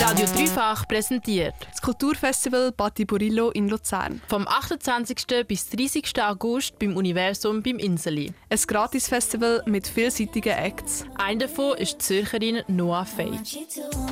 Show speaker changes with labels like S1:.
S1: Radio Dreifach präsentiert
S2: das Kulturfestival Bati Burillo in Luzern.
S1: vom 28. bis 30. August beim Universum beim Inseli.
S2: Ein Gratisfestival mit vielseitigen Acts.
S1: Einer davon ist die Zürcherin Noah Fey.